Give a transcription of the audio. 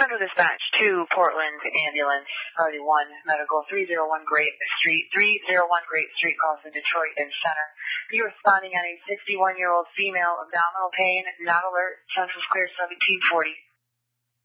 Central Dispatch to Portland Ambulance, Priority 1, Medical 301 Great Street, 301 Great Street, calls in Detroit and Center. You're responding on a 61-year-old female, abdominal pain, not alert, census clear 1740.